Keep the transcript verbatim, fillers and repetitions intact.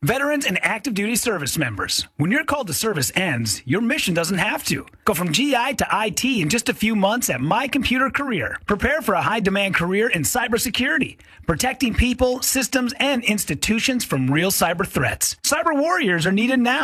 Veterans and active duty service members, when your call to service ends, your mission doesn't have to. Go from G I to I T in just a few months at My Computer Career. Prepare for a high-demand career in cybersecurity, protecting people, systems, and institutions from real cyber threats. Cyber warriors are needed now.